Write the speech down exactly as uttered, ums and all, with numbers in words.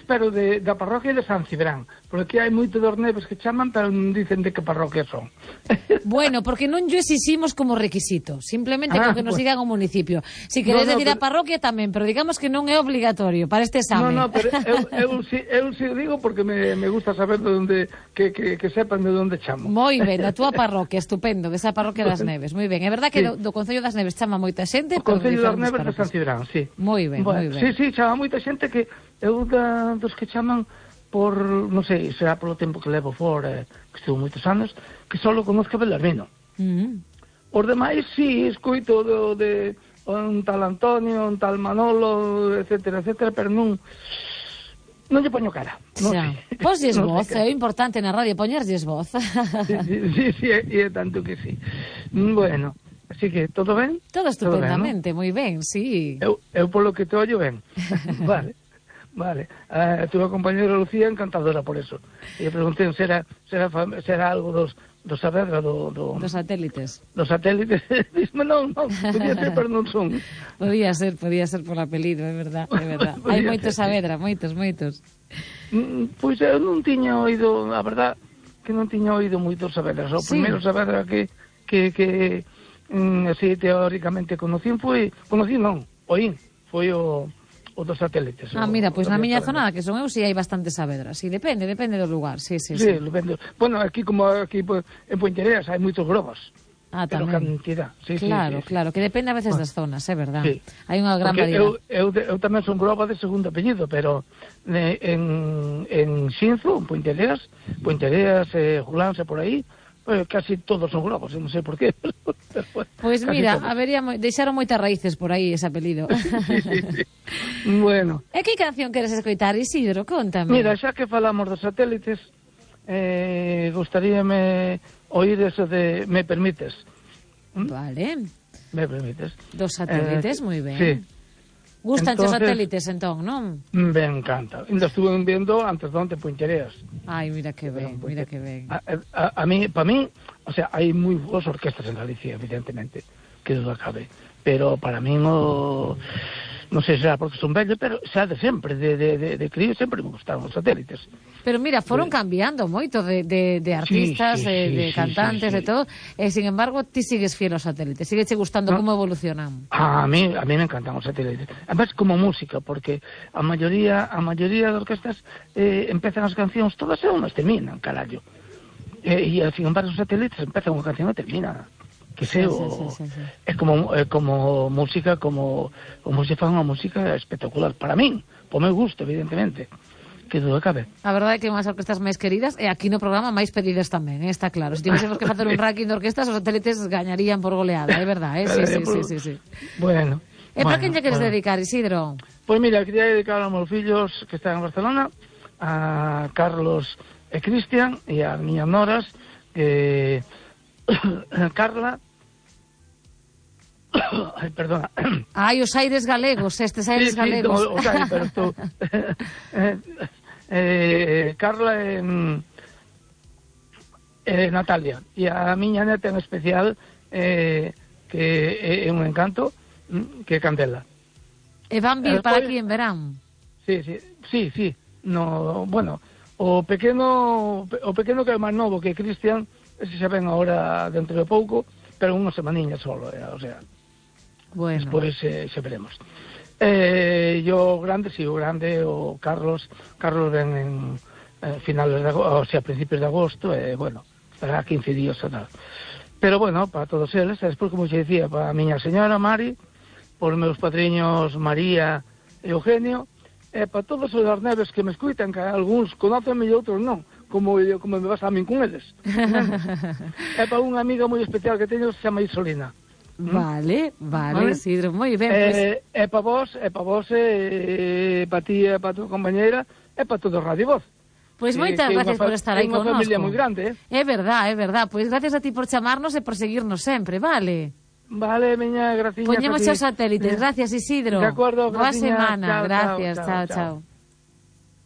pero de, da parroquia de San Cibrán, porque hai moito dos neves que chaman, pero non dicen de que parroquia son. Bueno, porque non yo exiximos como requisito, simplemente ah, con que nos pues, digan o municipio. Si queréis no, no, decir pero... a parroquia tamén, pero digamos que non é obligatorio para este examen. No, no, pero eu, eu, eu, eu si digo porque me, me gusta saber de onde, que, que, que sepan de onde chamo. Moi ben, da túa parroquia, estupendo, desa parroquia das Neves, moi ben. É verdad que sí. do, do Concello das Neves chama moita xente, o Concello das Neves de San Cibrán, sí. Moi ben, bueno, moi ben. Sí, sí, chama moita xente que eu da, dos que chaman por, non sei, será polo tempo que levo fora, que estuvo moitos anos, que só conozco Belarmino. Mm. Os demais, sí, escoito do, de un tal Antonio, un tal Manolo, etcétera, etcétera, pero non non lle poño cara. Non sei. Posles no voz, é importante na radio poñerlles voz. Sí, sí, sí, sí, e é tanto que sí. Bueno, así que, todo ben? Todo estupendamente, moi ben, sí. Eu, eu polo que te ollo ben. Vale. Vale, a túa compañera Lucía encantadora por eso. E preguntei se era, se era, se era algo dos, dos Saavedra, do, do, dos satélites. Dos satélites. Dime, non, non, podía ser, pero non son. Podía ser, podía ser por apelido, é verdad, é verdad. Hai moitos Saavedra, moitos, moitos. Pois eu non tiña oído, a verdad, que non tiña oído moitos Saavedra. O sí. primeiro Saavedra que, que, que mm, así teóricamente conocín foi, conocín non, oín, foi o... o dos satélites. Ah, mira, pois pues na miña zona, que son eu, si hai bastantes Saavedra. Si, depende, depende do lugar. Sí, sí, sí. sí. Depende. Bueno, aquí como aquí pues, en Pointereas hai moitos grobos. Ah, pero tamén. Cantidad. Sí, claro, sí, sí, claro, que depende a veces ah. das zonas, é verdad. Sí. Hai unha gran Porque variedade. Eu, eu, eu tamén son groba de segundo apellido, pero eh, en, en Xinzo, en Pointereas, Pointereas, eh, Julanse, por aí, eh, casi todos son globos, non sei por qué. Pois pues mira, habería, deixaron moitas raíces por aí ese apelido. Sí, sí, sí. Bueno. E que canción queres escoitar, Isidro? Contame. Mira, xa que falamos dos satélites, eh, gustaríame oír eso de Me Permites. ¿Mm? Vale. Me Permites. Dos satélites, eh, moi ben. Sí. Gustan os satélites, entón, non? Me encanta. Ainda estuve viendo antes donde Pointereas. Ai, mira que ben, mira que ben. A, a, a mí, para mí, o sea, hai moi boas orquestas en Galicia, evidentemente, que duda cabe. Pero para mí no... non sei se será porque son vello, pero xa de sempre, de, de, de, de crío, sempre me gustaron os satélites. Pero mira, foron de... cambiando moito de, de, de artistas, sí, sí, sí, de sí, cantantes, sí, sí. de todo, e sin embargo, ti sigues fiel aos satélites, sigues gustando no. como evolucionan. A mí, a mí me encantan os satélites. Además, como música, porque a maioría, a maioría de orquestas eh, empezan as cancións todas e unhas terminan, carallo. E, e, sin embargo, os satélites empezan unha canción e terminan. Que sei, sí, o, sí, sí, sí. É como, é como música, como, como se fan unha música espectacular. Para min, por meu gusto, evidentemente. Que duda cabe. A verdade é que unhas orquestas máis queridas, e aquí no programa máis pedidas tamén, eh, está claro. Se tivésemos que facer un ranking de orquestas, os satélites gañarían por goleada, é verdade, eh? Sí, sí, sí, sí, sí. Bueno. E bueno, para quen lle queres bueno. dedicar, Isidro? Pois mira, quería dedicar aos meus fillos que están en Barcelona, a Carlos e Cristian, e a miñas noras, que... Carla... Ai, perdona. Ai, os aires galegos, estes aires sí, sí, galegos. No, o sea, pero estou... eh, eh, Carla e eh, Natalia. E a miña neta en especial, eh, que é un encanto, que é Candela. E van vir para aquí en verán? Sí, sí, sí, sí. No, bueno, o pequeno o pequeno que é máis novo que Cristian, ese xa ven agora dentro de pouco, pero unha semaniña solo, eh, o sea... Bueno. Despois eh, xa veremos. Eh, yo grande, si, sí, o grande, o Carlos, Carlos ven en eh, finales de agosto, o sea, principios de agosto, e, eh, bueno, estará quince días ou tal. Pero, bueno, para todos eles, despois, como xe dicía, para a miña señora Mari, por meus padriños María e Eugenio, e para todos os das Neves que me escuitan, que algúns conócenme e outros non, como, como me vas a min con eles. É para unha amiga moi especial que teño, se chama Isolina. Vale, vale, vale, Isidro, moi ben. É pues... eh, para vos, é para vos, e para ti, e para tua compañeira, e para todo Radio Voz. Pois moitas gracias por estar aí connosco. É unha familia moi grande, eh? É verdad, é verdad. Pois gracias a ti por chamarnos e por seguirnos sempre, vale? Vale, miña graciña. Poñemos os satélites. Gracias, Isidro. De acordo, boa graciña. semana. Chao, gracias, chao, chao, chao. chao. chao.